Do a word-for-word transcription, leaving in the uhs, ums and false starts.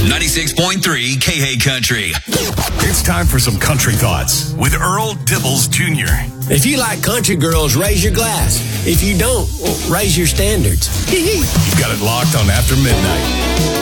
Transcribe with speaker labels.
Speaker 1: ninety-six point three K H Country.
Speaker 2: It's time for some country thoughts with Earl Dibbles Junior
Speaker 3: If you like country girls, raise your glass. If you don't, well, raise your standards.
Speaker 2: You've got it locked on After Midnight.